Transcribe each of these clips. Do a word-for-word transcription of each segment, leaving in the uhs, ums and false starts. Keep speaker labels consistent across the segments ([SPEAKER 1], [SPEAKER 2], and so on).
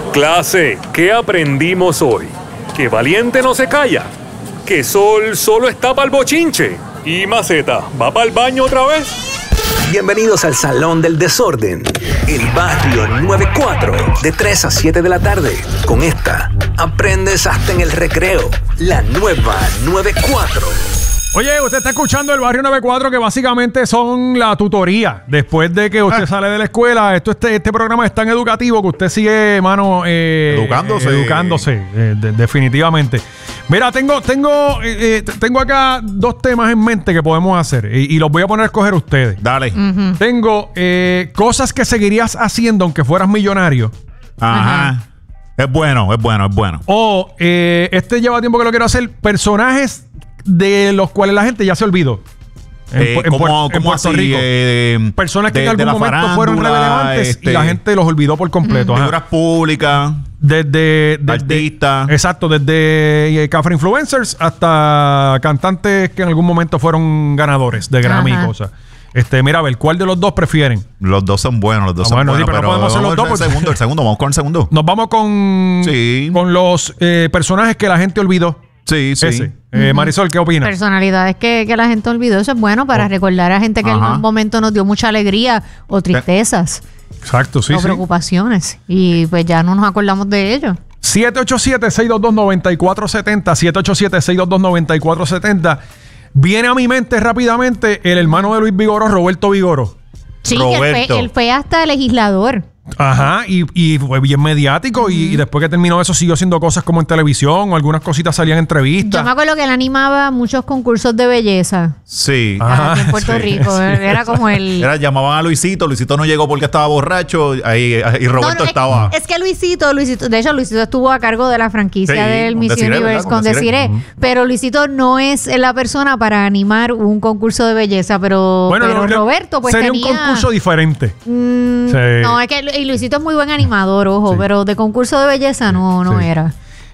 [SPEAKER 1] Clase, ¿qué aprendimos hoy? Que valiente no se calla, que Sol solo está para el bochinche y Maceta va para el baño otra vez.
[SPEAKER 2] Bienvenidos al Salón del Desorden, el barrio noventa y cuatro, de tres a siete de la tarde. Con esta, aprendes hasta en el recreo, la nueva noventa y cuatro.
[SPEAKER 3] Oye, usted está escuchando el Barrio noventa y cuatro, que básicamente son la tutoría. Después de que usted ah. sale de la escuela, esto este, este programa es tan educativo que usted sigue, mano, eh,
[SPEAKER 4] educándose.
[SPEAKER 3] Eh, educándose, eh, de, definitivamente. Mira, tengo, tengo, eh, tengo acá dos temas en mente que podemos hacer y, y los voy a poner a escoger ustedes.
[SPEAKER 4] Dale.
[SPEAKER 3] Uh-huh. Tengo eh, cosas que seguirías haciendo aunque fueras millonario.
[SPEAKER 4] Ajá. Ajá. Es bueno, es bueno, es bueno.
[SPEAKER 3] O eh, este lleva tiempo que lo quiero hacer, personajes de los cuales la gente ya se olvidó. En,
[SPEAKER 4] eh,
[SPEAKER 3] en,
[SPEAKER 4] como,
[SPEAKER 3] en
[SPEAKER 4] como
[SPEAKER 3] Puerto
[SPEAKER 4] así,
[SPEAKER 3] Rico.
[SPEAKER 4] Eh,
[SPEAKER 3] Personas que
[SPEAKER 4] de,
[SPEAKER 3] en algún momento fueron relevantes este, y la gente los olvidó por completo.
[SPEAKER 4] Figuras públicas.
[SPEAKER 3] Desde, desde
[SPEAKER 4] artistas.
[SPEAKER 3] Exacto, desde eh, cafre influencers hasta cantantes que en algún momento fueron ganadores de Grammy Ajá. y cosas. Este, mira, a ver, ¿cuál de los dos prefieren?
[SPEAKER 4] Los dos son buenos, los dos
[SPEAKER 3] ah,
[SPEAKER 4] son
[SPEAKER 3] bueno,
[SPEAKER 4] buenos.
[SPEAKER 3] Sí, pero, pero no podemos hacer los dos.
[SPEAKER 4] El segundo, el segundo, vamos con el segundo.
[SPEAKER 3] Nos vamos con,
[SPEAKER 4] sí.
[SPEAKER 3] con los eh, personajes que la gente olvidó.
[SPEAKER 4] Sí, sí.
[SPEAKER 3] Ese. Eh, Marisol, ¿qué opinas?
[SPEAKER 5] Personalidades que, que la gente olvidó. Eso es bueno para oh. recordar a gente que Ajá. en un momento nos dio mucha alegría o tristezas.
[SPEAKER 3] Exacto, sí,
[SPEAKER 5] o
[SPEAKER 3] sí.
[SPEAKER 5] preocupaciones. Y pues ya no nos acordamos de ello.
[SPEAKER 3] siete ocho siete, seis dos dos, nueve cuatro siete cero. siete ocho siete, seis dos dos, nueve cuatro siete cero. Viene a mi mente rápidamente el hermano de Luis Vigoró, Roberto Vigoró.
[SPEAKER 5] Sí, Roberto. Él, fue, él fue hasta legislador.
[SPEAKER 3] Ajá, y, y fue bien mediático uh-huh. y, y después que terminó eso siguió haciendo cosas como en televisión o algunas cositas salían en entrevistas.
[SPEAKER 5] Yo me acuerdo que él animaba muchos concursos de belleza.
[SPEAKER 4] Sí.
[SPEAKER 5] Ajá, aquí en Puerto sí. Rico. Era como el...
[SPEAKER 4] Era, llamaban a Luisito, Luisito no llegó porque estaba borracho ahí, y Roberto no, no, estaba...
[SPEAKER 5] Es, es que Luisito, Luisito, de hecho Luisito estuvo a cargo de la franquicia sí, del Miss Desiree, Universe con Desiree, uh-huh. pero Luisito no es la persona para animar un concurso de belleza, pero,
[SPEAKER 3] bueno,
[SPEAKER 5] pero
[SPEAKER 3] no,
[SPEAKER 5] Roberto pues
[SPEAKER 3] sería
[SPEAKER 5] tenía...
[SPEAKER 3] un concurso diferente.
[SPEAKER 5] Mm, sí. No, es que y Luisito es muy buen animador, ojo, sí. pero de concurso de belleza no, no sí. era.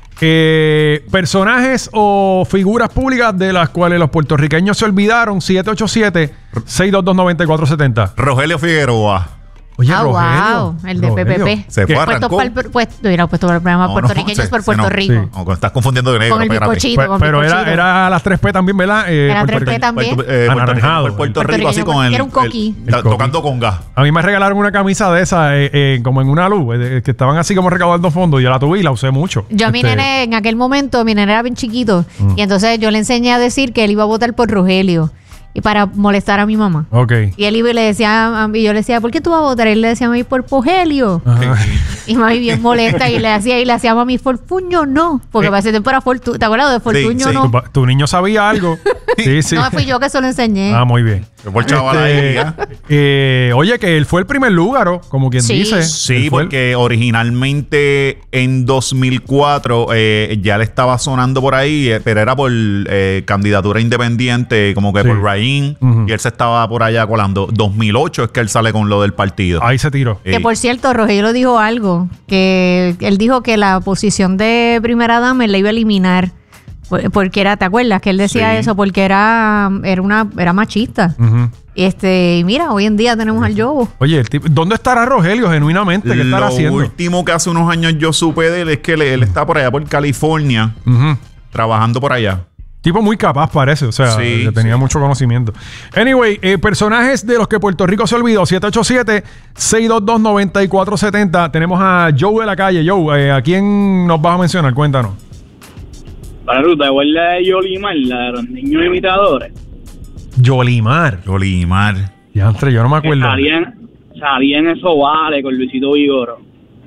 [SPEAKER 3] Eh, personajes o figuras públicas de las cuales los puertorriqueños se olvidaron. Siete ocho siete, seis dos dos, nueve cuatro siete cero.
[SPEAKER 4] Rogelio Figueroa.
[SPEAKER 3] Oye,
[SPEAKER 5] ah,
[SPEAKER 3] Rogelio.
[SPEAKER 5] wow, el de Rogelio. P P P.
[SPEAKER 4] Se fue, arrancó.
[SPEAKER 5] Puesto para el, pues, hubiera puesto para el programa no, puertorriqueños no, se, por Puerto
[SPEAKER 4] no,
[SPEAKER 5] Rico.
[SPEAKER 4] Sí. No, estás confundiendo de negro.
[SPEAKER 5] Con el bizcochito,
[SPEAKER 3] pues,
[SPEAKER 5] con
[SPEAKER 3] pero
[SPEAKER 5] bizcochito.
[SPEAKER 3] era, era las tres P también, ¿verdad? Eh,
[SPEAKER 5] era tres P también.
[SPEAKER 4] Puerto, eh, Anaranjado. Puerto Rico así con el...
[SPEAKER 5] Era un coqui.
[SPEAKER 4] El, el, tocando conga.
[SPEAKER 3] A mí me regalaron una camisa de esa, eh, eh, como en una luz, eh, que estaban así como recaudando fondos. Yo la tuve y la usé mucho.
[SPEAKER 5] Yo a mi este... nene, en aquel momento, mi nene era bien chiquito. Mm. Y entonces yo le enseñé a decir que él iba a votar por Rogelio. Y para molestar a mi mamá.
[SPEAKER 3] Ok.
[SPEAKER 5] Y él iba y le decía a mí, yo le decía, ¿por qué tú vas a votar? Y él le decía a mí, por Pogelio. Y mami bien molesta y le hacía y le hacía a mami, Fortuño no. Porque eh. para ese tiempo era Fortuño. ¿Te acuerdas de Fortuño sí, sí. no?
[SPEAKER 3] Tu, tu niño sabía algo. Sí, sí.
[SPEAKER 5] No, fui yo que se lo enseñé.
[SPEAKER 3] Ah, muy bien.
[SPEAKER 4] Por chaval ahí, ¿eh?
[SPEAKER 3] eh, oye, que él fue el primer lugar, como quien
[SPEAKER 5] sí.
[SPEAKER 3] dice.
[SPEAKER 4] Sí, porque el... originalmente en dos mil cuatro eh, ya le estaba sonando por ahí, eh, pero era por eh, candidatura independiente, como que sí. por Raín, uh-huh. y él se estaba por allá colando. dos mil ocho es que él sale con lo del partido.
[SPEAKER 3] Ahí se tiró.
[SPEAKER 5] Que por cierto, Rogelio dijo algo, que él dijo que la posición de primera dama él la iba a eliminar. Porque era, ¿te acuerdas? Que él decía sí. eso porque era, era una era machista. Uh-huh. Este, y mira, hoy en día tenemos al Yobo.
[SPEAKER 3] Oye, el tipo, ¿dónde estará Rogelio genuinamente? ¿Qué estará haciendo?
[SPEAKER 4] Lo último que hace unos años yo supe de él es que él, él está por allá por California, uh-huh. trabajando por allá.
[SPEAKER 3] Tipo muy capaz parece, o sea, sí, que tenía sí. mucho conocimiento. Anyway, eh, personajes de los que Puerto Rico se olvidó. Siete ocho siete, seis dos dos, nueve cuatro siete cero. Tenemos a Joe de la calle. Joe, eh, ¿a quién nos vas a mencionar? Cuéntanos.
[SPEAKER 6] Para ruta, igual la de Yolimar, la de los niños imitadores.
[SPEAKER 3] Yolimar.
[SPEAKER 4] Yolimar.
[SPEAKER 3] Ya, entre, yo no me acuerdo.
[SPEAKER 6] Salían, salían esos vales con Luisito Vigoró.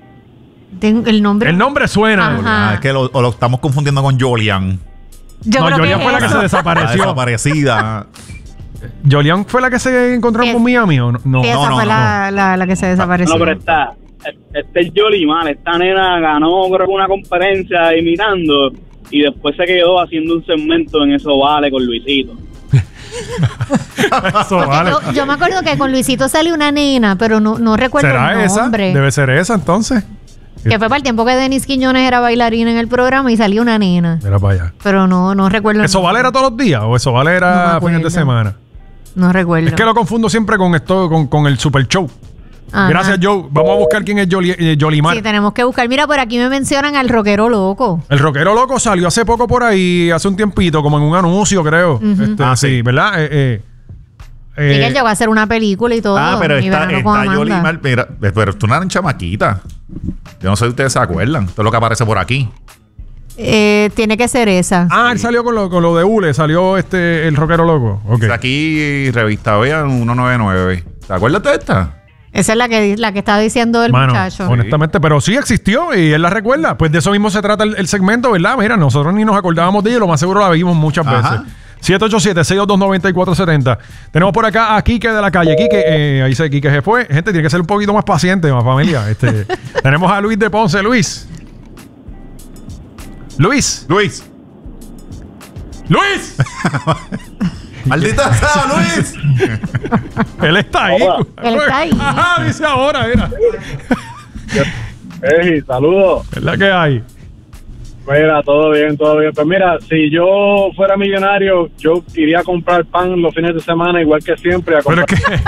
[SPEAKER 5] El nombre.
[SPEAKER 3] El nombre suena.
[SPEAKER 4] Ah, es que lo, o lo estamos confundiendo con Jolian.
[SPEAKER 5] Yo
[SPEAKER 3] no, Jolian fue
[SPEAKER 5] eso.
[SPEAKER 3] la que se desapareció.
[SPEAKER 4] La desaparecida.
[SPEAKER 3] ¿Jolian fue la que se encontró en Miami o no? No,
[SPEAKER 5] sí, esa
[SPEAKER 3] no,
[SPEAKER 5] fue
[SPEAKER 3] no,
[SPEAKER 5] la,
[SPEAKER 3] no.
[SPEAKER 5] La, la que se desapareció.
[SPEAKER 6] No, pero está. Este es Yolimar. Esta nena ganó, creo que una conferencia imitando. Y después se quedó haciendo un segmento en Eso Vale con Luisito.
[SPEAKER 3] Eso vale.
[SPEAKER 5] yo, yo me acuerdo que con Luisito salió una nena, pero no, no recuerdo
[SPEAKER 3] ¿será
[SPEAKER 5] el nombre.
[SPEAKER 3] Esa? Debe ser esa entonces.
[SPEAKER 5] Que fue para el tiempo que Denis Quiñones era bailarina en el programa y salió una nena.
[SPEAKER 3] Era para allá.
[SPEAKER 5] Pero no, no recuerdo.
[SPEAKER 3] ¿Eso vale era todos los días o Eso vale era no fines de semana?
[SPEAKER 5] No recuerdo.
[SPEAKER 3] Es que lo confundo siempre con esto, con, con el Super Show.
[SPEAKER 5] Ajá.
[SPEAKER 3] Gracias, Joe. Vamos a buscar quién es Yoli, eh, Yolimar.
[SPEAKER 5] Sí, tenemos que buscar. Mira, por aquí me mencionan al rockero loco.
[SPEAKER 3] El rockero loco salió hace poco por ahí, hace un tiempito, como en un anuncio, creo. Uh-huh. este, ah, sí, ¿verdad? Eh, eh,
[SPEAKER 5] eh, sí, que él llegó a hacer una película y todo.
[SPEAKER 4] Ah, pero está, está Yolimar. Mira, pero tú no eres chamaquita. Yo no sé si ustedes se acuerdan. Esto es lo que aparece por aquí.
[SPEAKER 5] Eh, tiene que ser esa.
[SPEAKER 3] Ah, él salió con lo, con lo de Hule, salió este el rockero loco. Okay.
[SPEAKER 4] Aquí, revista Vean ciento noventa y nueve. ¿Te acuerdas de esta?
[SPEAKER 5] Esa es la que, la que está diciendo el
[SPEAKER 3] Mano,
[SPEAKER 5] muchacho.
[SPEAKER 3] Honestamente, pero sí existió y él la recuerda. Pues de eso mismo se trata el, el segmento, ¿verdad? Mira, nosotros ni nos acordábamos de ella, lo más seguro la vimos muchas Ajá. veces. siete ocho siete, seis dos dos, nueve cuatro siete cero. Tenemos por acá a Quique de la calle. Quique, eh, ahí dice Quique se fue. Gente, tiene que ser un poquito más paciente, más familia. Este, tenemos a Luis de Ponce. Luis. Luis.
[SPEAKER 4] Luis.
[SPEAKER 3] Luis.
[SPEAKER 4] ¡Maldita sea, Luis!
[SPEAKER 3] Él está ahí.
[SPEAKER 5] Él está ahí.
[SPEAKER 3] Ajá, dice ahora, mira.
[SPEAKER 7] Hey, saludos.
[SPEAKER 3] Es la que hay.
[SPEAKER 7] Mira, todo bien, todo bien. Pues mira, si yo fuera millonario, yo iría a comprar pan los fines de semana, igual que siempre. A comprar...
[SPEAKER 3] Pero es que...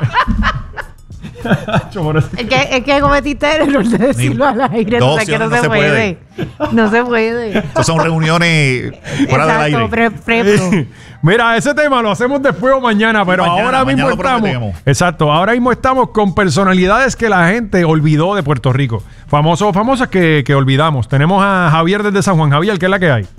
[SPEAKER 5] Es que, es que cometiste el error de decirlo al aire. No, sé que no, no se, se puede. puede. No se puede.
[SPEAKER 4] Estas son reuniones fuera del aire.
[SPEAKER 5] Pre, pre,
[SPEAKER 3] Mira, ese tema lo hacemos después o mañana, pero mañana, ahora mismo estamos. Exacto, ahora mismo estamos con personalidades que la gente olvidó de Puerto Rico. Famosos o famosas que, que olvidamos. Tenemos a Javier desde San Juan. Javier, ¿qué es la que hay?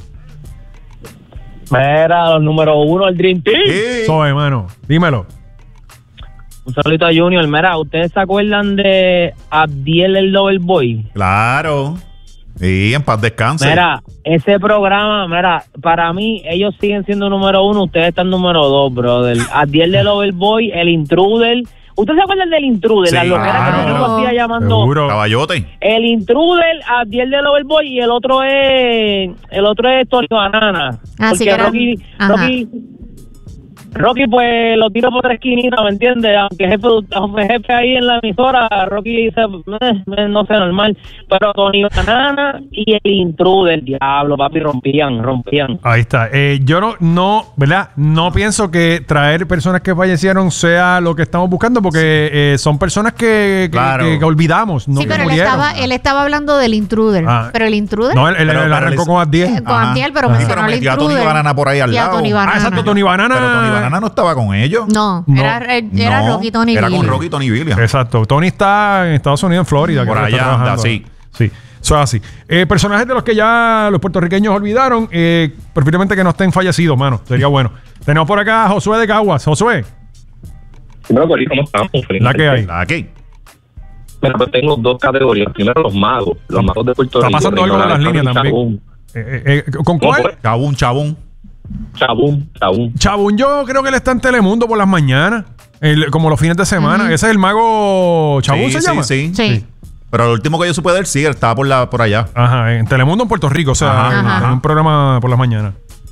[SPEAKER 8] Mira, los número uno, el Dream Team.
[SPEAKER 3] Sí. Soy, hermano. Dímelo.
[SPEAKER 8] Un saludito a Junior. Mira, ¿ustedes se acuerdan de Abdiel el Lover Boy?
[SPEAKER 4] Claro. Y en paz descanse.
[SPEAKER 8] Mira, ese programa, mira, para mí, ellos siguen siendo número uno, ustedes están número dos, brother. Abdiel el Lover Boy, el Intruder. ¿Ustedes se acuerdan del Intruder? Sí, la loquera claro. que nosotros hacía llamando.
[SPEAKER 3] Seguro.
[SPEAKER 4] Caballote.
[SPEAKER 8] El Intruder, Abdiel el Lover Boy, y el otro es, el otro es Tony Banana.
[SPEAKER 5] Ah,
[SPEAKER 8] porque
[SPEAKER 5] sí que
[SPEAKER 8] Rocky,
[SPEAKER 5] eran...
[SPEAKER 8] Rocky... Rocky, pues, lo tiro por tres esquinitas, ¿me entiendes? Aunque jefe, jefe ahí en la emisora, Rocky dice, eh, no sé, normal. Pero Tony Banana y el Intruder, diablo, papi, rompían, rompían.
[SPEAKER 3] Ahí está. Eh, yo no, no, ¿verdad? No pienso que traer personas que fallecieron sea lo que estamos buscando, porque eh, son personas que, que,
[SPEAKER 4] claro.
[SPEAKER 3] que, que olvidamos. No
[SPEAKER 5] sí, pero él estaba, él estaba hablando del Intruder. Ah. Pero el Intruder...
[SPEAKER 3] No, él, él,
[SPEAKER 4] pero,
[SPEAKER 3] él arrancó
[SPEAKER 4] pero
[SPEAKER 3] con Abdiel.
[SPEAKER 5] Eh, con Abdiel, pero
[SPEAKER 4] Ajá.
[SPEAKER 5] mencionó
[SPEAKER 4] sí,
[SPEAKER 5] al Intruder.
[SPEAKER 4] a Tony Banana por ahí al
[SPEAKER 5] y
[SPEAKER 4] lado.
[SPEAKER 5] A Tony Banana.
[SPEAKER 3] Ah, exacto, Tony Banana.
[SPEAKER 4] Pero Tony Banana no estaba con ellos.
[SPEAKER 5] No,
[SPEAKER 3] no.
[SPEAKER 5] era, era
[SPEAKER 4] no,
[SPEAKER 5] Rocky Tony
[SPEAKER 4] Era
[SPEAKER 5] Billy.
[SPEAKER 4] con Rocky Tony Billy.
[SPEAKER 3] Exacto. Tony está en Estados Unidos, en Florida.
[SPEAKER 4] Por allá anda, sí.
[SPEAKER 3] Sí, eso es así. Eh, personajes de los que ya los puertorriqueños olvidaron, eh, preferiblemente que no estén fallecidos, mano. Sería bueno. Tenemos por acá a Josué de Caguas. Josué.
[SPEAKER 9] Primero, ¿cómo estamos?
[SPEAKER 3] La que hay.
[SPEAKER 4] La que.
[SPEAKER 9] Mira, pues tengo dos categorías. Primero, los magos. Los magos de Puerto
[SPEAKER 3] Rico.
[SPEAKER 9] Está
[SPEAKER 3] pasando algo en las líneas también. Eh, eh, ¿Con cuál?
[SPEAKER 4] Chabún, Chabún.
[SPEAKER 9] Chabún, Chabún.
[SPEAKER 3] Chabún, yo creo que él está en Telemundo por las mañanas. El, como los fines de semana. Uh-huh. Ese es el mago Chabún,
[SPEAKER 4] sí,
[SPEAKER 3] ¿se
[SPEAKER 4] sí,
[SPEAKER 3] llama?
[SPEAKER 4] Sí,
[SPEAKER 5] sí.
[SPEAKER 4] sí. Pero lo último que yo supe de él, sí, él estaba por, la, por allá.
[SPEAKER 3] Ajá, en Telemundo en Puerto Rico. O sea,
[SPEAKER 5] Ajá.
[SPEAKER 3] en, en un programa por las mañanas.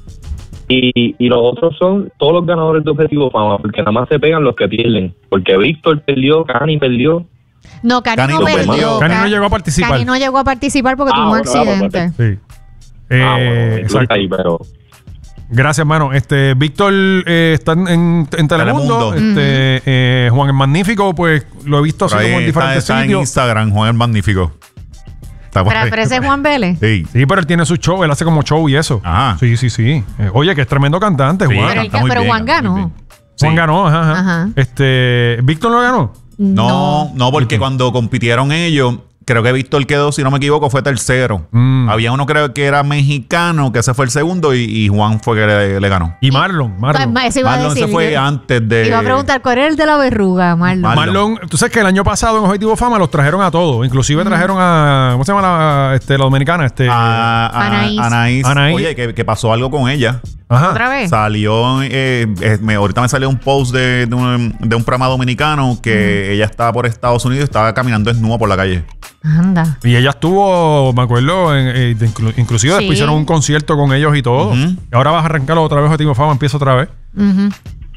[SPEAKER 9] Y, y los otros son todos los ganadores de Objetivo Fama, porque nada más se pegan los que pierden. Porque Víctor perdió, Cani perdió.
[SPEAKER 5] No, Cani,
[SPEAKER 4] Cani
[SPEAKER 5] no
[SPEAKER 4] no
[SPEAKER 5] perdió.
[SPEAKER 4] perdió.
[SPEAKER 3] Cani no llegó a participar.
[SPEAKER 5] Cani no llegó a participar porque
[SPEAKER 9] Ah,
[SPEAKER 5] tuvo un
[SPEAKER 9] bueno,
[SPEAKER 5] accidente.
[SPEAKER 3] Sí. Eh,
[SPEAKER 9] Ah, bueno,
[SPEAKER 3] exacto.
[SPEAKER 9] ahí, pero...
[SPEAKER 3] Gracias, hermano. Este, Víctor eh, está en, en, en Telemundo.
[SPEAKER 4] Telemundo.
[SPEAKER 3] Este, eh, Juan el Magnífico, pues lo he visto así
[SPEAKER 4] Por ahí
[SPEAKER 3] como en
[SPEAKER 4] está,
[SPEAKER 3] diferentes
[SPEAKER 4] está en
[SPEAKER 3] sitios.
[SPEAKER 4] Instagram, Juan el Magnífico. Está por
[SPEAKER 5] Pero,
[SPEAKER 4] ahí.
[SPEAKER 5] pero ese es Juan Vélez.
[SPEAKER 4] Sí.
[SPEAKER 3] Sí, pero él tiene su show, él hace como show y eso.
[SPEAKER 4] Ajá.
[SPEAKER 3] Sí, sí, sí. Eh, oye, que es tremendo cantante,
[SPEAKER 4] Sí,
[SPEAKER 3] Juan.
[SPEAKER 5] Pero, el
[SPEAKER 4] canta
[SPEAKER 5] que-
[SPEAKER 4] muy
[SPEAKER 5] pero
[SPEAKER 4] bien,
[SPEAKER 5] Juan
[SPEAKER 4] canta muy
[SPEAKER 5] ganó.
[SPEAKER 4] bien.
[SPEAKER 3] Juan
[SPEAKER 4] Sí.
[SPEAKER 3] ganó, ajá, ajá.
[SPEAKER 5] Ajá.
[SPEAKER 3] Este, ¿Víctor no ganó?
[SPEAKER 4] No, no, porque cuando compitieron ellos, creo que Víctor quedó, si no me equivoco, fue tercero.
[SPEAKER 3] Mm.
[SPEAKER 4] Había uno creo que era mexicano, que ese fue el segundo, y, y Juan fue que le, le ganó.
[SPEAKER 3] Y Marlon, Marlon.
[SPEAKER 5] Ma- Eso iba
[SPEAKER 4] Marlon
[SPEAKER 5] a decir.
[SPEAKER 4] se fue
[SPEAKER 5] Yo-
[SPEAKER 4] antes de...
[SPEAKER 5] Iba a preguntar cuál era el de la verruga, Marlon.
[SPEAKER 4] Marlon.
[SPEAKER 3] Marlon, tú sabes que el año pasado en Objetivo Fama los trajeron a todos. Inclusive trajeron a, ¿cómo se llama la, este, la dominicana? Este,
[SPEAKER 4] A, a-
[SPEAKER 5] Anaís.
[SPEAKER 4] Anaís.
[SPEAKER 3] Anaís.
[SPEAKER 4] Oye, que, que pasó algo con ella.
[SPEAKER 3] ajá.
[SPEAKER 5] ¿Otra vez?
[SPEAKER 4] Salió, eh, eh, me, ahorita me salió un post de, de, un, de un programa dominicano que ella estaba por Estados Unidos y estaba caminando desnuda por la calle.
[SPEAKER 5] Anda.
[SPEAKER 3] Y ella estuvo, me acuerdo, en, eh, de inclu- inclusive
[SPEAKER 5] Sí.
[SPEAKER 3] después hicieron un concierto con ellos y todo.
[SPEAKER 4] Ujú.
[SPEAKER 3] Y ahora vas a arrancarlo otra vez, Objetivo Fama, empieza otra vez.
[SPEAKER 5] Ujú.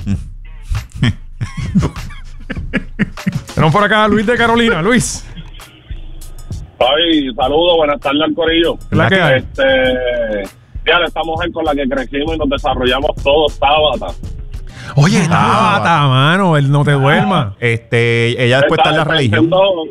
[SPEAKER 3] Tenemos por acá a Luis de Carolina. Luis,
[SPEAKER 7] Ay, saludos, buenas tardes al corillo.
[SPEAKER 3] ¿qué es la que hay?
[SPEAKER 7] Este, ya esta mujer con la que crecimos y nos desarrollamos todos, Tabata.
[SPEAKER 3] Oye, Tabata, mano, él no te duerma.
[SPEAKER 4] Este, ella después está en la religión.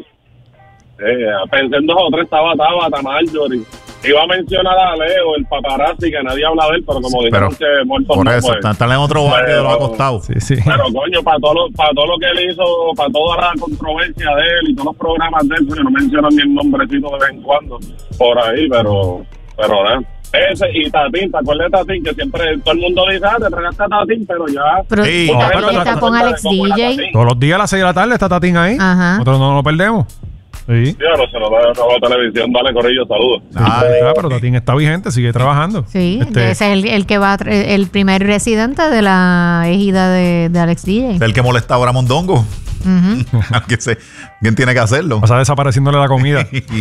[SPEAKER 10] Eh, pensé en dos o tres, estaba Tabata, Marjorie. Iba a mencionar a Leo, el paparazzi, que nadie habla de él, pero como dijeron que muerto
[SPEAKER 4] por
[SPEAKER 10] no,
[SPEAKER 4] eso,
[SPEAKER 10] pues,
[SPEAKER 4] están en otro barrio de los acostados.
[SPEAKER 3] Sí, sí.
[SPEAKER 10] Pero coño, para todo, lo, para todo lo que él hizo, para toda la controversia de él y todos los programas de él, yo no mencionan ni el nombrecito de vez en cuando por ahí, pero pero ¿eh? Ese y Tatín, ¿te acuerdas de Tatín? Que siempre todo el mundo dice, ah, te tragaste a Tatín, pero ya.
[SPEAKER 5] Pero
[SPEAKER 3] Sí,
[SPEAKER 5] está,
[SPEAKER 3] no, pero
[SPEAKER 5] está
[SPEAKER 3] ta-
[SPEAKER 5] con
[SPEAKER 3] ta-
[SPEAKER 5] Alex D J.
[SPEAKER 3] Todos los días a las seis de la tarde está Tatín ahí.
[SPEAKER 5] Ajá.
[SPEAKER 3] Nosotros no lo perdemos. Sí.
[SPEAKER 10] Ya no se nos da la televisión, dale, Corillo, saludos.
[SPEAKER 3] Ah, claro, pero Tatín está vigente, sigue trabajando.
[SPEAKER 5] Sí,
[SPEAKER 3] Este,
[SPEAKER 5] ese es el, el que va a tra- el primer residente de la ejida de, de Alex D J.
[SPEAKER 4] El que molesta ahora a Mondongo.
[SPEAKER 5] Ujú.
[SPEAKER 4] ¿Quién, se, ¿Quién tiene que hacerlo?
[SPEAKER 3] Pasa desapareciéndole la comida.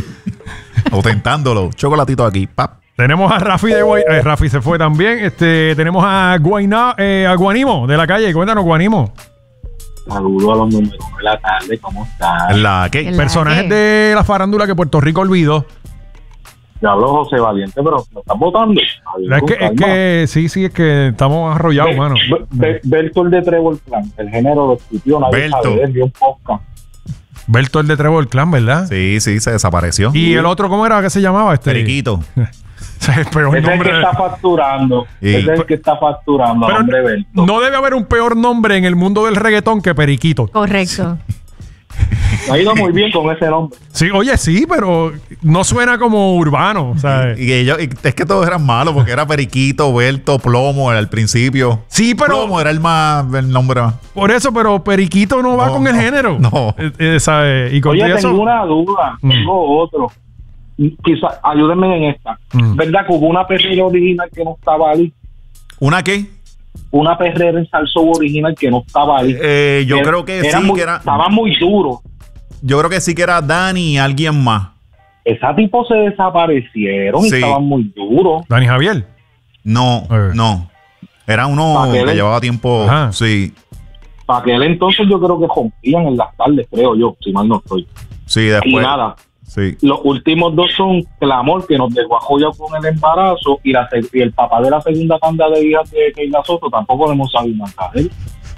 [SPEAKER 4] O tentándolo. Chocolatito aquí, pap.
[SPEAKER 3] Tenemos a Rafi de Guay. Eh, Rafi se fue también. Este, tenemos a Guainá, eh, a Guanimo de la calle. Cuéntanos, Guanimo.
[SPEAKER 11] Saludos a los números de la tarde, ¿cómo están?
[SPEAKER 4] ¿La qué?
[SPEAKER 5] El-
[SPEAKER 3] Personajes
[SPEAKER 5] qué?
[SPEAKER 3] de la farándula que Puerto Rico olvidó.
[SPEAKER 11] Te hablo José Valiente, pero ¿lo estás votando?
[SPEAKER 3] Es que, es que sí, sí, es que estamos arrollados, mano.
[SPEAKER 11] Berto el de Trevor Clan, el género lo discutió, nadie
[SPEAKER 4] Berto.
[SPEAKER 11] sabe de él, dio un podcast.
[SPEAKER 3] Berto el de Trevor Clan, ¿verdad?
[SPEAKER 4] Sí, sí, se desapareció.
[SPEAKER 3] Y el otro, ¿cómo era que se llamaba? Este
[SPEAKER 4] Periquito.
[SPEAKER 3] Ese es el peor
[SPEAKER 11] Ese es el
[SPEAKER 3] nombre.
[SPEAKER 11] que está facturando,
[SPEAKER 4] Sí.
[SPEAKER 11] ese es el que está facturando,
[SPEAKER 3] Pero
[SPEAKER 11] hombre Berto.
[SPEAKER 3] no debe haber un peor nombre en el mundo del reggaetón que Periquito.
[SPEAKER 5] Correcto.
[SPEAKER 11] Ha ido muy bien con ese nombre.
[SPEAKER 3] Sí, oye, sí, pero no suena como urbano, ¿sabes?
[SPEAKER 4] Y ellos, y es que todos eran malos porque era Periquito, Berto, Plomo era al principio.
[SPEAKER 3] Sí, pero
[SPEAKER 4] Plomo era el más, el nombre más.
[SPEAKER 3] por eso, pero Periquito no va
[SPEAKER 4] No,
[SPEAKER 3] con el
[SPEAKER 4] no,
[SPEAKER 3] género.
[SPEAKER 4] no.
[SPEAKER 3] Eh, eh, ¿sabes? Y con
[SPEAKER 11] Oye,
[SPEAKER 3] eso,
[SPEAKER 11] tengo una duda,
[SPEAKER 3] Mm.
[SPEAKER 11] tengo otro. Quizá, ayúdenme en esta.
[SPEAKER 3] Mm.
[SPEAKER 11] ¿Verdad que hubo una perrera original que no estaba ahí?
[SPEAKER 4] ¿Una qué?
[SPEAKER 11] Una perrera en salso original que no estaba ahí.
[SPEAKER 4] Eh, yo
[SPEAKER 11] Era-
[SPEAKER 4] creo que
[SPEAKER 11] era
[SPEAKER 4] sí,
[SPEAKER 11] muy-
[SPEAKER 4] que era.
[SPEAKER 11] Estaba muy duro.
[SPEAKER 4] Yo creo que sí que era Dani y alguien más.
[SPEAKER 11] Esos tipos se desaparecieron y
[SPEAKER 4] Sí.
[SPEAKER 11] estaban muy duros.
[SPEAKER 3] Dani Javier.
[SPEAKER 4] No,
[SPEAKER 3] Eh.
[SPEAKER 4] no. Era uno
[SPEAKER 11] ¿Para qué
[SPEAKER 4] que
[SPEAKER 11] le-
[SPEAKER 4] llevaba tiempo.
[SPEAKER 3] Ajá.
[SPEAKER 4] Sí,
[SPEAKER 11] Para aquel entonces yo creo que rompían en las tardes, creo yo, si mal no estoy.
[SPEAKER 4] sí,
[SPEAKER 11] Y
[SPEAKER 4] después.
[SPEAKER 11] nada,
[SPEAKER 4] Sí.
[SPEAKER 11] los últimos dos son Clamor, que nos dejó a joya con el embarazo, y, la, se- y el papá de la segunda tanda de hijas de Keila Soto, tampoco le hemos sabido nada de él.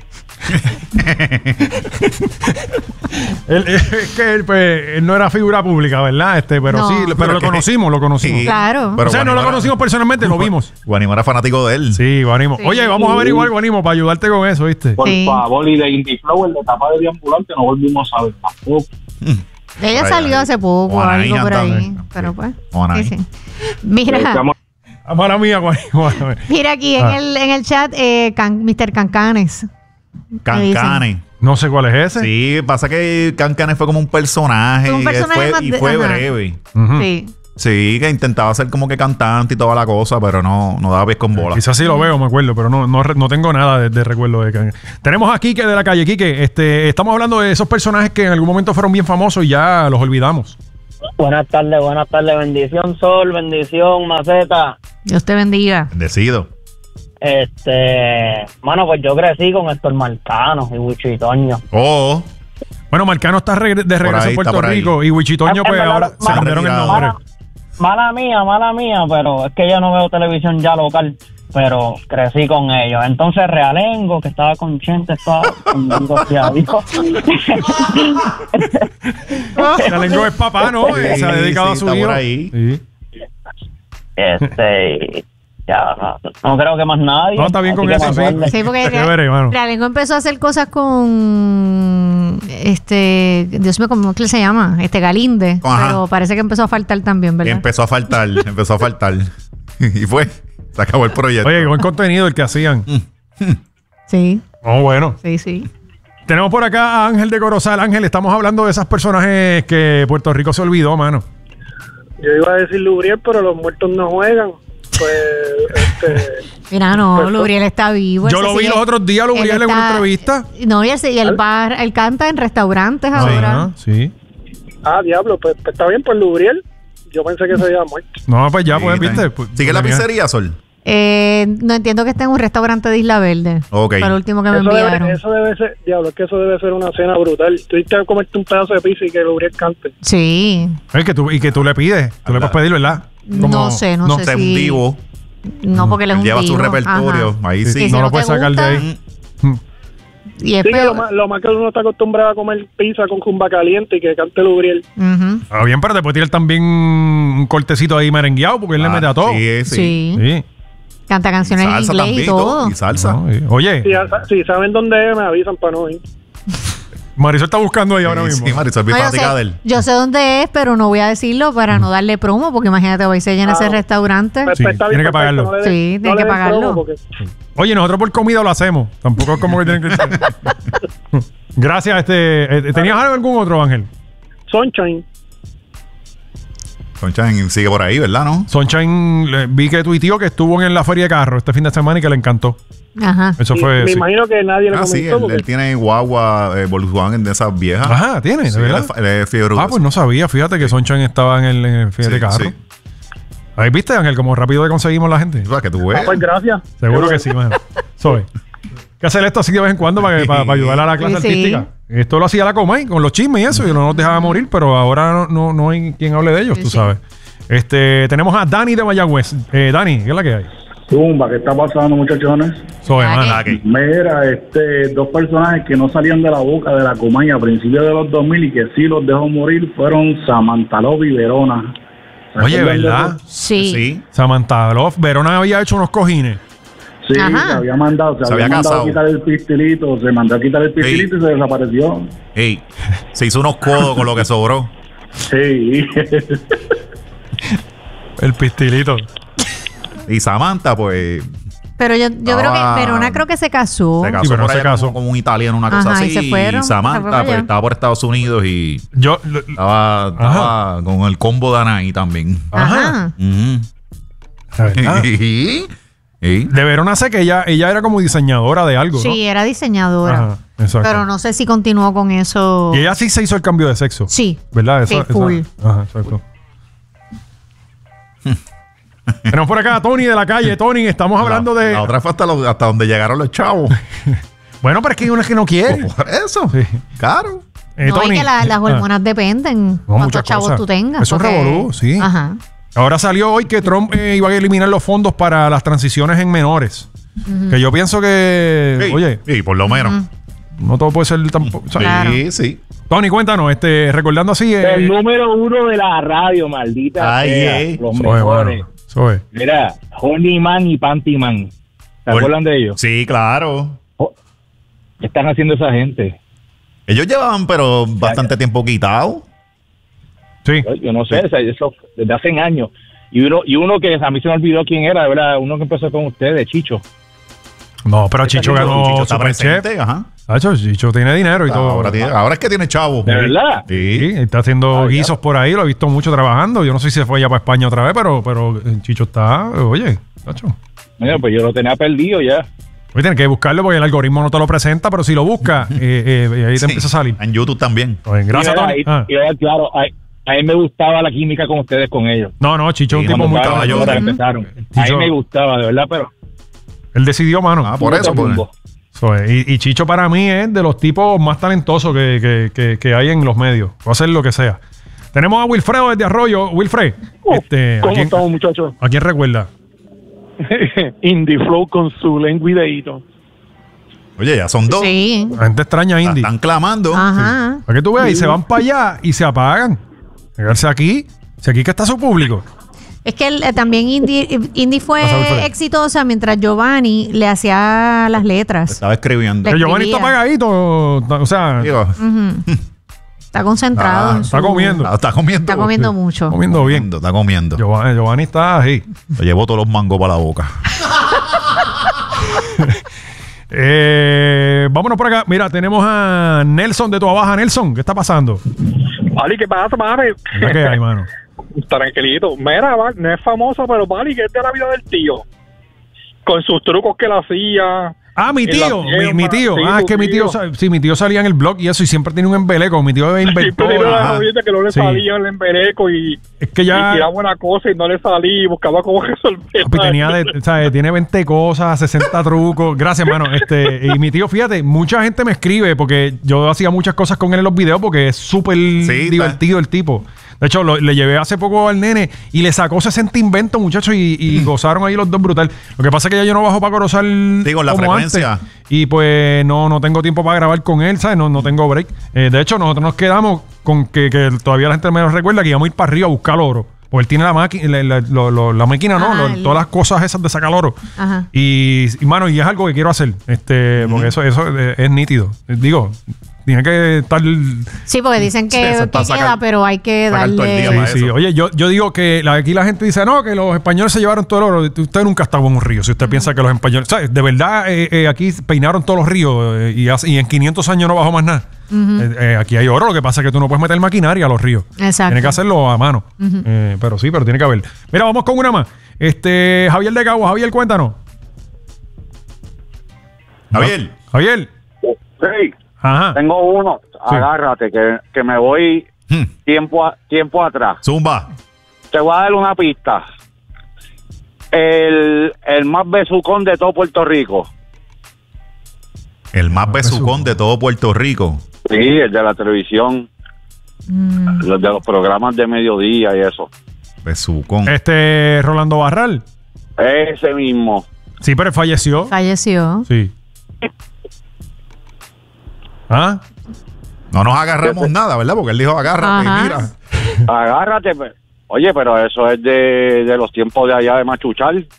[SPEAKER 3] Él, es que él, pues, él no era figura pública, ¿verdad? Este, pero
[SPEAKER 5] No.
[SPEAKER 3] sí, pero
[SPEAKER 4] Pero
[SPEAKER 3] lo
[SPEAKER 4] que-
[SPEAKER 3] conocimos, lo conocimos.
[SPEAKER 4] Sí.
[SPEAKER 5] Claro.
[SPEAKER 4] Pero
[SPEAKER 3] o sea, no lo
[SPEAKER 4] Guanimo era-
[SPEAKER 3] conocimos personalmente, lo vimos.
[SPEAKER 4] Guanimo era fanático de él.
[SPEAKER 3] Sí, Guanimo.
[SPEAKER 5] Sí.
[SPEAKER 3] Oye, vamos a averiguar, Guanimo, para ayudarte con eso, ¿viste?
[SPEAKER 11] Por
[SPEAKER 5] Sí.
[SPEAKER 11] favor, y de Indie Flow, el de tapa de ambulante, no volvimos a ver tampoco.
[SPEAKER 5] Ella
[SPEAKER 4] Ay,
[SPEAKER 5] salió
[SPEAKER 4] ay.
[SPEAKER 5] hace poco,
[SPEAKER 4] Juanaí
[SPEAKER 5] algo por ahí.
[SPEAKER 4] también.
[SPEAKER 5] Pero pues.
[SPEAKER 4] Juanaí.
[SPEAKER 5] Sí, sí. Mira,
[SPEAKER 11] Estamos-
[SPEAKER 3] Ah, mala mía, Guanimo.
[SPEAKER 5] mira aquí en
[SPEAKER 3] Ah.
[SPEAKER 5] el, en el chat, eh, Can- mister Cancanes.
[SPEAKER 4] Cancane.
[SPEAKER 3] No sé cuál es ese.
[SPEAKER 4] Sí, pasa que Cancane fue como un personaje.
[SPEAKER 5] Un
[SPEAKER 4] y
[SPEAKER 5] personaje
[SPEAKER 4] fue,
[SPEAKER 5] más
[SPEAKER 4] y
[SPEAKER 5] de-
[SPEAKER 4] fue
[SPEAKER 5] ajá.
[SPEAKER 4] breve.
[SPEAKER 3] Ujú.
[SPEAKER 5] Sí.
[SPEAKER 4] Sí, que intentaba ser como que cantante y toda la cosa, pero no, no daba pies con bola.
[SPEAKER 3] Quizás sí lo veo, me acuerdo, pero no, no, re- no tengo nada de, de recuerdo de que. Tenemos a Quique de la calle. Quique, este, estamos hablando de esos personajes que en algún momento fueron bien famosos y ya los olvidamos.
[SPEAKER 8] Buenas tardes, buenas tardes. Bendición, Sol, bendición, Maceta.
[SPEAKER 5] Dios te bendiga.
[SPEAKER 4] Bendecido.
[SPEAKER 8] Este, mano, pues yo crecí con Héctor Marcano y Wicho y Toño.
[SPEAKER 4] Oh,
[SPEAKER 3] Bueno, Marcano está regre- de regreso
[SPEAKER 4] ahí,
[SPEAKER 3] en Puerto
[SPEAKER 4] está por ahí.
[SPEAKER 3] Rico y Wichitoño,
[SPEAKER 8] Ah,
[SPEAKER 3] pues
[SPEAKER 8] en verdad,
[SPEAKER 3] ahora se
[SPEAKER 8] mala-
[SPEAKER 3] cambiaron el
[SPEAKER 4] retirado.
[SPEAKER 3] nombre.
[SPEAKER 8] Mala, mala mía, mala mía, pero es que yo no veo televisión ya local, pero crecí con ellos. Entonces Realengo, que estaba con Chente, estaba con negociadito.
[SPEAKER 3] La lengua es papá, ¿no? Eh,
[SPEAKER 4] Sí,
[SPEAKER 3] se ha dedicado
[SPEAKER 4] sí,
[SPEAKER 3] a su
[SPEAKER 4] está
[SPEAKER 3] hijo.
[SPEAKER 4] por ahí.
[SPEAKER 3] Sí.
[SPEAKER 8] Este, ya, no, no creo que más nadie.
[SPEAKER 3] No, está bien
[SPEAKER 8] Así
[SPEAKER 3] con
[SPEAKER 8] que
[SPEAKER 3] eso,
[SPEAKER 8] me
[SPEAKER 3] sí.
[SPEAKER 8] acuerde.
[SPEAKER 5] Sí, porque
[SPEAKER 3] Chévere, mano.
[SPEAKER 5] Realengo empezó a hacer cosas con este, Dios mío, ¿cómo es que se llama? Este Galinde.
[SPEAKER 4] Ajá.
[SPEAKER 5] Pero parece que empezó a faltar también, ¿verdad?
[SPEAKER 4] Empezó a faltar, empezó a faltar. Y fue, se acabó el proyecto.
[SPEAKER 3] Oye, buen contenido el que hacían.
[SPEAKER 5] Sí,
[SPEAKER 3] Oh, bueno.
[SPEAKER 5] sí, sí.
[SPEAKER 3] Tenemos por acá a Ángel de Corozal. Ángel, estamos hablando de esos personajes que Puerto Rico se olvidó, mano.
[SPEAKER 12] Yo iba a decir Lubriel, pero los muertos no juegan. Pues, este...
[SPEAKER 5] Mira, no,
[SPEAKER 12] Pues,
[SPEAKER 5] Lubriel está vivo.
[SPEAKER 3] Yo
[SPEAKER 5] Ese
[SPEAKER 3] lo vi
[SPEAKER 5] sigue-
[SPEAKER 3] los otros días, Lubriel,
[SPEAKER 5] él
[SPEAKER 3] en una
[SPEAKER 5] está-
[SPEAKER 3] entrevista.
[SPEAKER 5] No, y él, y él, va, él canta en restaurantes ahora.
[SPEAKER 3] Ajá, sí.
[SPEAKER 12] Ah, diablo, pues, pues está bien por Lubriel. Yo pensé que se había muerto.
[SPEAKER 3] No, pues ya,
[SPEAKER 4] Sí,
[SPEAKER 3] pues,
[SPEAKER 4] está
[SPEAKER 3] viste.
[SPEAKER 4] bien.
[SPEAKER 3] Pues,
[SPEAKER 4] ¿Sigue la
[SPEAKER 3] tenía-
[SPEAKER 4] pizzería, Sol?
[SPEAKER 5] Eh, no entiendo que esté en un restaurante de Isla Verde.
[SPEAKER 4] Ok.
[SPEAKER 5] Fue lo último que me
[SPEAKER 12] Eso
[SPEAKER 5] enviaron.
[SPEAKER 12] debe, eso debe ser, diablo, es que eso debe ser una cena brutal. Tú irte a comerte un pedazo de pizza y que Lubriel cante.
[SPEAKER 5] Sí.
[SPEAKER 3] Es que tú, y que tú le pides. Tú le puedes pedir, ¿verdad?
[SPEAKER 5] No sé, no sé
[SPEAKER 4] sé, un
[SPEAKER 5] si-
[SPEAKER 4] divo.
[SPEAKER 5] No, porque él es un
[SPEAKER 4] Lleva su
[SPEAKER 5] divo.
[SPEAKER 4] repertorio.
[SPEAKER 5] Ajá.
[SPEAKER 4] Ahí
[SPEAKER 3] Sí,
[SPEAKER 4] sí.
[SPEAKER 5] Y si
[SPEAKER 3] no
[SPEAKER 5] no
[SPEAKER 3] lo puedes
[SPEAKER 5] te
[SPEAKER 3] sacar de
[SPEAKER 5] gusta,
[SPEAKER 3] ahí.
[SPEAKER 5] Y es
[SPEAKER 12] Sí, que
[SPEAKER 5] peor.
[SPEAKER 12] lo más, lo más que uno está acostumbrado a comer pizza con jumba caliente y que cante Lubriel.
[SPEAKER 5] Ujú.
[SPEAKER 3] Ah, bien, pero te puede tirar también un cortecito ahí merengueado porque él le
[SPEAKER 4] Ah,
[SPEAKER 3] mete a todo.
[SPEAKER 4] Sí, sí.
[SPEAKER 5] Sí.
[SPEAKER 3] Sí.
[SPEAKER 5] Canta canciones en
[SPEAKER 4] Salsa
[SPEAKER 5] inglés
[SPEAKER 4] también,
[SPEAKER 5] y todo.
[SPEAKER 4] Y salsa.
[SPEAKER 3] No, y- Oye,
[SPEAKER 12] Si, si saben dónde es, me avisan para no ir.
[SPEAKER 3] Marisol está buscando ahí ahora
[SPEAKER 4] Sí,
[SPEAKER 3] mismo.
[SPEAKER 4] sí, Marisol,
[SPEAKER 5] No, yo,
[SPEAKER 4] fanática de
[SPEAKER 5] sé,
[SPEAKER 4] él.
[SPEAKER 5] yo sé dónde es, pero no voy a decirlo para no darle promo, porque imagínate, hoy se llena
[SPEAKER 12] Ah,
[SPEAKER 5] ese restaurante.
[SPEAKER 12] Pues,
[SPEAKER 3] Sí,
[SPEAKER 12] pues, está
[SPEAKER 3] tiene
[SPEAKER 12] bien,
[SPEAKER 3] que pagarlo.
[SPEAKER 12] perfecto, no le den-
[SPEAKER 5] Sí, tiene
[SPEAKER 12] no le
[SPEAKER 5] que
[SPEAKER 12] den
[SPEAKER 5] pagarlo.
[SPEAKER 12] promo porque-
[SPEAKER 3] Oye, nosotros por comida lo hacemos. Tampoco es como que tienen que... Gracias. Este, eh, ¿Tenías algún otro, Ángel?
[SPEAKER 12] Sunshine.
[SPEAKER 4] Sunshine sigue por ahí, ¿verdad? ¿No?
[SPEAKER 3] Sunshine, le- vi que tuiteó que estuvo en la feria de carro este fin de semana y que le encantó.
[SPEAKER 5] Ajá.
[SPEAKER 3] Eso
[SPEAKER 12] Y
[SPEAKER 3] fue...
[SPEAKER 12] me
[SPEAKER 3] sí.
[SPEAKER 12] imagino que nadie le
[SPEAKER 4] Ah, sí,
[SPEAKER 12] comentó.
[SPEAKER 4] él,
[SPEAKER 12] porque-
[SPEAKER 4] él tiene guagua eh, Volkswagen de esas viejas.
[SPEAKER 3] Ajá, tiene, de
[SPEAKER 4] Sí,
[SPEAKER 3] verdad.
[SPEAKER 4] él es- él es fiebre
[SPEAKER 3] Ah,
[SPEAKER 4] de
[SPEAKER 3] pues
[SPEAKER 4] eso.
[SPEAKER 3] no sabía. Fíjate que Sunshine estaba en el, en el feria
[SPEAKER 4] Sí,
[SPEAKER 3] de carro.
[SPEAKER 4] sí.
[SPEAKER 3] Ahí viste, Ángel, como rápido le conseguimos la gente.
[SPEAKER 4] O sea, que tú
[SPEAKER 12] Ah,
[SPEAKER 4] ves.
[SPEAKER 12] pues gracias.
[SPEAKER 3] Seguro que sí, mano. Soy. Hay que hacer esto así de vez en cuando para, que- para, para ayudar a la clase
[SPEAKER 5] Sí, sí.
[SPEAKER 3] artística. Esto lo hacía la Comay con los chismes y eso, y no nos dejaba morir, pero ahora no, no, no hay quien hable de ellos,
[SPEAKER 5] Sí,
[SPEAKER 3] tú
[SPEAKER 5] sí.
[SPEAKER 3] sabes. Este, tenemos a Dani de Mayagüez. Eh, Dani, ¿qué es la que hay?
[SPEAKER 11] Zumba, ¿qué está pasando, muchachones?
[SPEAKER 3] Soy,
[SPEAKER 5] Ah,
[SPEAKER 3] mano.
[SPEAKER 4] Ah, ok.
[SPEAKER 11] Mira, este, dos personajes que no salían de la boca de la Comay a principios de los dos mil y que sí los dejó morir fueron Samantha Love y Verona. ¿Se
[SPEAKER 3] Oye,
[SPEAKER 11] acuerdan de
[SPEAKER 3] ¿verdad?
[SPEAKER 11] eso?
[SPEAKER 5] Sí.
[SPEAKER 4] Sí.
[SPEAKER 3] Samantha Love. Verona había hecho unos cojines.
[SPEAKER 11] Sí,
[SPEAKER 5] Ajá.
[SPEAKER 11] se había mandado, se,
[SPEAKER 4] Se
[SPEAKER 11] había,
[SPEAKER 4] había
[SPEAKER 11] mandado
[SPEAKER 4] casado.
[SPEAKER 11] a quitar el pistilito, se mandó a quitar el pistilito y se desapareció.
[SPEAKER 4] Ey, se hizo unos codos con lo que sobró.
[SPEAKER 11] Sí.
[SPEAKER 3] El pistilito.
[SPEAKER 4] Y Samantha, pues,
[SPEAKER 5] Pero yo, yo creo
[SPEAKER 4] Ah.
[SPEAKER 5] que Verona creo que se casó.
[SPEAKER 4] se casó
[SPEAKER 3] Sí, pero
[SPEAKER 4] por
[SPEAKER 3] no se
[SPEAKER 4] allá
[SPEAKER 3] casó.
[SPEAKER 4] como, como un italiano, una cosa
[SPEAKER 5] Ajá, y
[SPEAKER 4] así.
[SPEAKER 5] se fueron, se fue
[SPEAKER 4] Samantha,
[SPEAKER 5] para
[SPEAKER 4] pues,
[SPEAKER 5] allá.
[SPEAKER 4] estaba por Estados Unidos y
[SPEAKER 3] Yo. lo-
[SPEAKER 4] estaba, estaba con el combo de Anaí también.
[SPEAKER 5] Ajá.
[SPEAKER 4] Ujú.
[SPEAKER 3] La verdad.
[SPEAKER 4] Y- y-
[SPEAKER 3] De Verona sé que ella, ella era como diseñadora de algo, ¿no?
[SPEAKER 5] Sí, era diseñadora.
[SPEAKER 3] Ajá, exacto.
[SPEAKER 5] Pero no sé si continuó con eso.
[SPEAKER 3] Y ella sí se hizo el cambio de sexo.
[SPEAKER 5] Sí.
[SPEAKER 3] ¿Verdad?
[SPEAKER 5] Sí,
[SPEAKER 3] Esa- esa-
[SPEAKER 5] full.
[SPEAKER 3] Ajá, exacto. Tenemos por acá a Tony de la calle. Tony, estamos hablando
[SPEAKER 4] la,
[SPEAKER 3] de.
[SPEAKER 4] La otra fue hasta, lo- hasta donde llegaron los chavos.
[SPEAKER 3] Bueno, pero es que hay uno que no quiere.
[SPEAKER 4] Por eso.
[SPEAKER 3] Sí.
[SPEAKER 4] Claro.
[SPEAKER 3] Eh,
[SPEAKER 5] no,
[SPEAKER 3] Tony.
[SPEAKER 5] y que la- las
[SPEAKER 3] Ah,
[SPEAKER 5] hormonas dependen.
[SPEAKER 3] No,
[SPEAKER 5] cuántos
[SPEAKER 3] muchas
[SPEAKER 5] chavos
[SPEAKER 3] cosas.
[SPEAKER 5] tú tengas.
[SPEAKER 3] Es un
[SPEAKER 5] porque-
[SPEAKER 3] revolú, sí.
[SPEAKER 5] Ajá.
[SPEAKER 3] Ahora salió hoy que Trump eh, iba a eliminar los fondos para las transiciones en menores. Que yo pienso que.
[SPEAKER 4] Sí,
[SPEAKER 3] Oye,
[SPEAKER 4] sí, por lo menos.
[SPEAKER 3] no todo puede ser tampoco. o sea,
[SPEAKER 5] Claro.
[SPEAKER 4] Sí, sí.
[SPEAKER 3] Tony, cuéntanos, este, recordando así. eh,
[SPEAKER 13] El número uno de la radio, maldita
[SPEAKER 4] Ay,
[SPEAKER 13] sea,
[SPEAKER 4] eh.
[SPEAKER 13] los
[SPEAKER 3] Soy,
[SPEAKER 13] mejores.
[SPEAKER 3] mano, soy.
[SPEAKER 13] Mira, Honey Man y Panty Man. ¿Se
[SPEAKER 4] Por-
[SPEAKER 13] acuerdan de ellos?
[SPEAKER 4] Sí, claro.
[SPEAKER 13] ¿Qué están haciendo esa gente?
[SPEAKER 4] Ellos llevaban, pero bastante tiempo quitados.
[SPEAKER 3] Sí.
[SPEAKER 13] Yo, yo no sé, o sea, eso desde hace años. Y uno, y uno que a mí se me olvidó quién era, de verdad, uno que empezó con ustedes, Chicho.
[SPEAKER 3] No, pero Chicho ganó
[SPEAKER 4] Chicho está
[SPEAKER 3] Superchef.
[SPEAKER 4] presente, ajá.
[SPEAKER 3] Hacho, Chicho tiene dinero y todo.
[SPEAKER 4] Ahora, tiene- ahora es que tiene chavo.
[SPEAKER 13] ¿De verdad?
[SPEAKER 3] Sí,
[SPEAKER 4] Sí.
[SPEAKER 3] está haciendo
[SPEAKER 13] Ah,
[SPEAKER 3] guisos por ahí, lo he visto mucho trabajando. Yo no sé si se fue ya para España otra vez, pero, pero eh, Chicho está, oye, Chacho.
[SPEAKER 13] Mira, pues yo lo tenía perdido ya.
[SPEAKER 3] Oye, tienes que buscarlo porque el algoritmo no te lo presenta, pero si lo buscas, eh, eh, ahí te
[SPEAKER 4] Sí.
[SPEAKER 3] empieza a salir.
[SPEAKER 4] En YouTube también.
[SPEAKER 3] Oye, gracias,
[SPEAKER 13] Y, mira,
[SPEAKER 3] Tony.
[SPEAKER 13] y-
[SPEAKER 3] Ah.
[SPEAKER 13] y, mira, claro, a, a mí me gustaba la química con ustedes, con ellos.
[SPEAKER 3] No, no, Chicho es un
[SPEAKER 4] Sí,
[SPEAKER 3] tipo
[SPEAKER 4] cuando
[SPEAKER 3] muy
[SPEAKER 4] estaba
[SPEAKER 3] caballoso.
[SPEAKER 4] yo-
[SPEAKER 13] Empezaron. A
[SPEAKER 3] Chicho-
[SPEAKER 13] mí me gustaba, de verdad, pero...
[SPEAKER 3] Él decidió, mano.
[SPEAKER 4] Ah, por
[SPEAKER 13] otro
[SPEAKER 4] eso. Pues.
[SPEAKER 13] rumbo.
[SPEAKER 3] Eso es. Y, y Chicho para mí es de los tipos más talentosos que, que, que, que hay en los medios. Va a hacer lo que sea. Tenemos a Wilfredo desde Arroyo. Wilfred, este, ¿a,
[SPEAKER 12] ¿Cómo
[SPEAKER 3] quién,
[SPEAKER 12] estamos, muchachos?
[SPEAKER 3] ¿a quién recuerda?
[SPEAKER 12] Indie Flow con su lengua y dedito.
[SPEAKER 4] Oye, ya son dos.
[SPEAKER 5] Sí.
[SPEAKER 3] La gente extraña a
[SPEAKER 4] La
[SPEAKER 3] Indy.
[SPEAKER 4] están clamando.
[SPEAKER 5] Ajá.
[SPEAKER 3] Para que tú veas, y se van para allá y se apagan. Llegarse aquí, si aquí que está su público.
[SPEAKER 5] Es que él, eh, también Indy, Indy fue
[SPEAKER 3] Pasa, Wilfred.
[SPEAKER 5] exitosa mientras Giovanni le hacía las letras.
[SPEAKER 4] Estaba escribiendo.
[SPEAKER 5] Le-
[SPEAKER 3] Que Giovanni está
[SPEAKER 5] escribía.
[SPEAKER 3] apagadito. O sea,
[SPEAKER 4] Digo,
[SPEAKER 5] Ujú. Está concentrado.
[SPEAKER 4] Ah,
[SPEAKER 5] en
[SPEAKER 3] está
[SPEAKER 5] su-
[SPEAKER 3] comiendo.
[SPEAKER 4] ah, está comiendo.
[SPEAKER 5] Está comiendo mucho.
[SPEAKER 3] comiendo bien.
[SPEAKER 4] Comiendo, Está comiendo.
[SPEAKER 3] Giovanni, Giovanni está ahí.
[SPEAKER 4] Le llevo todos los mangos para la boca.
[SPEAKER 3] Eh, vámonos por acá. Mira, tenemos a Nelson de Tua Baja. Nelson, ¿qué está pasando?
[SPEAKER 12] Vale, ¿qué pasa, mami?
[SPEAKER 3] Mira ¿Qué hay, mano?
[SPEAKER 12] Tranquilito. Mira, va, no es famoso, pero vale, que es de la vida del tío. Con sus trucos que él hacía.
[SPEAKER 3] Ah, mi
[SPEAKER 12] En
[SPEAKER 3] tío,
[SPEAKER 12] la
[SPEAKER 3] mi, mi
[SPEAKER 12] yema,
[SPEAKER 3] tío.
[SPEAKER 12] sí,
[SPEAKER 3] ah, es
[SPEAKER 12] tu
[SPEAKER 3] que mi tío,
[SPEAKER 12] tío.
[SPEAKER 3] sa- sí, mi tío salía en el blog y eso, y siempre tenía un embeleco. Mi tío inventó.
[SPEAKER 12] Siempre tenía una
[SPEAKER 3] ajá.
[SPEAKER 12] jodienda que no le
[SPEAKER 3] Sí.
[SPEAKER 12] salía el embereco y,
[SPEAKER 3] Es que
[SPEAKER 12] y
[SPEAKER 3] ya.
[SPEAKER 12] tiraba buena cosa y no le salía y buscaba cómo resolver.
[SPEAKER 3] Papi, tenía de, o sea, tiene veinte cosas, sesenta trucos. Gracias, mano. Este, y mi tío, fíjate, mucha gente me escribe porque yo hacía muchas cosas con él en los videos porque es súper
[SPEAKER 4] está.
[SPEAKER 3] divertido el tipo. De hecho, lo, le llevé hace poco al nene y le sacó sesenta inventos, muchachos, y, y gozaron ahí los dos brutal. Lo que pasa es que ya yo no bajo para Corozal.
[SPEAKER 4] Digo, la
[SPEAKER 3] como
[SPEAKER 4] frecuencia.
[SPEAKER 3] Antes, y pues no, no tengo tiempo para grabar con él, ¿sabes? No, no tengo break. Eh, de hecho, nosotros nos quedamos con que, que todavía la gente me lo recuerda que íbamos a ir para arriba a buscar oro. Porque él tiene la máquina, la, la, la, la, la máquina, ¿no?
[SPEAKER 5] Ah,
[SPEAKER 3] Lo,
[SPEAKER 5] el...
[SPEAKER 3] todas las cosas esas de sacar oro.
[SPEAKER 5] Ajá.
[SPEAKER 3] Y, y, mano, y es algo que quiero hacer. Este, uh-huh. Porque eso, eso es, es nítido. Digo, tiene que estar.
[SPEAKER 5] Sí, porque dicen que, sí, que sacar, queda, pero hay que darle.
[SPEAKER 3] Sí, sí. Oye, yo, yo digo que la, aquí la gente dice, no, que los españoles se llevaron todo el oro. Usted nunca ha estado en un río. Si usted uh-huh. piensa que los españoles. ¿Sabes? De verdad, eh, eh, aquí peinaron todos los ríos eh, y, hace, y en quinientos años no bajó más nada. Uh-huh. eh, eh, aquí hay oro, lo que pasa es que tú no puedes meter maquinaria a los ríos.
[SPEAKER 5] Exacto.
[SPEAKER 3] Tienes que hacerlo a mano. Uh-huh. eh, pero sí, pero tiene que haber. Mira, vamos con una más. Este, Javier de Cagua. Javier, cuéntanos.
[SPEAKER 4] Javier.
[SPEAKER 3] Javier.
[SPEAKER 14] Sí.
[SPEAKER 3] Ajá.
[SPEAKER 14] Tengo uno. Sí. Agárrate, que, que me voy hmm. tiempo, a, tiempo atrás.
[SPEAKER 4] Zumba.
[SPEAKER 14] Te voy a dar una pista. El, el más besucón de todo Puerto Rico.
[SPEAKER 4] El más besucón de todo Puerto Rico.
[SPEAKER 14] Sí, el de la televisión. Mm. Los de los programas de mediodía y eso.
[SPEAKER 4] Besucón.
[SPEAKER 3] Este, Rolando Barral.
[SPEAKER 14] Ese mismo.
[SPEAKER 3] Sí, pero falleció.
[SPEAKER 5] Falleció.
[SPEAKER 3] Sí. ¿Ah?
[SPEAKER 4] No nos agarramos ¿Qué? nada, ¿verdad? Porque él dijo agárrate Ajá. y mira.
[SPEAKER 14] Agárrate. Oye, pero eso es de, de los tiempos de allá de Machuchal.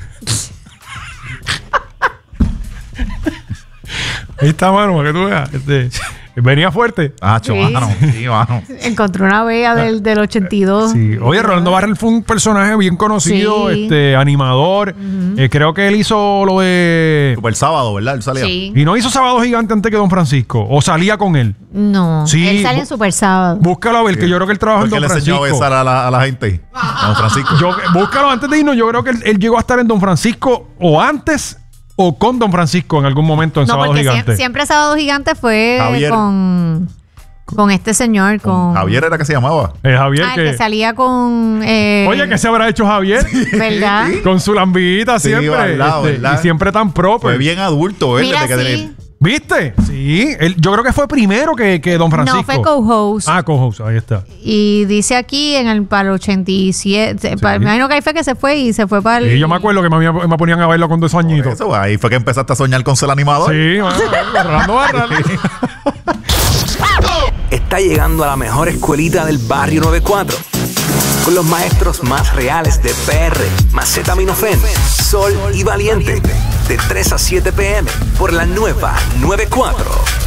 [SPEAKER 3] Ahí está, mano, para que tú veas. Este, venía fuerte.
[SPEAKER 4] Ah, sí. mano. Sí, mano.
[SPEAKER 5] Encontró una vea del, del ochenta y dos.
[SPEAKER 3] Sí. Oye, Rolando Barral fue un personaje bien conocido, sí. este, animador. Uh-huh. Eh, creo que él hizo lo de...
[SPEAKER 4] Super Sábado, ¿verdad? Él salía.
[SPEAKER 5] Sí.
[SPEAKER 3] Y no hizo Sábado Gigante antes que Don Francisco. ¿O salía con él?
[SPEAKER 5] No.
[SPEAKER 3] Sí.
[SPEAKER 5] Él sale en Super Sábado.
[SPEAKER 3] Búscalo a ver, sí. que yo creo que él trabaja en Don
[SPEAKER 4] Francisco. ¿Por qué le enseñó a besar a la, a la gente? A Don Francisco.
[SPEAKER 3] Yo, búscalo antes de irnos. Yo creo que él, él llegó a estar en Don Francisco o antes... o con Don Francisco en algún momento en no, Sábado Gigante.
[SPEAKER 5] Siempre, siempre Sábado Gigante fue Javier. con con este señor, con...
[SPEAKER 4] Javier era que se llamaba.
[SPEAKER 3] Eh, Javier
[SPEAKER 5] ah,
[SPEAKER 3] que...
[SPEAKER 5] que salía con... Eh...
[SPEAKER 3] Oye, ¿qué se habrá hecho Javier?
[SPEAKER 5] ¿Verdad?
[SPEAKER 3] Con su lambita sí, siempre. Verdad, este, verdad. Y siempre tan proper.
[SPEAKER 4] Fue bien adulto él.
[SPEAKER 5] Mira,
[SPEAKER 4] desde
[SPEAKER 5] sí.
[SPEAKER 4] que le...
[SPEAKER 3] ¿Viste? Sí. Él, yo creo que fue primero que, que Don Francisco.
[SPEAKER 5] No, fue co-host.
[SPEAKER 3] Ah, co-host. Ahí está.
[SPEAKER 5] Y dice aquí en el para el ochenta y siete. Sí. Para, me imagino que ahí fue que se fue y se fue para el...
[SPEAKER 3] Sí, yo me acuerdo que me, me ponían a verlo con dos añitos.
[SPEAKER 4] Eso, ahí fue que empezaste a soñar con ser animador.
[SPEAKER 3] Sí, Rolando Barral.
[SPEAKER 2] Está llegando a la mejor escuelita del barrio noventa y cuatro. Con los maestros más reales de P R, Macetaminofen, Sol y Valiente. De tres a siete p m por la nueva noventa y cuatro.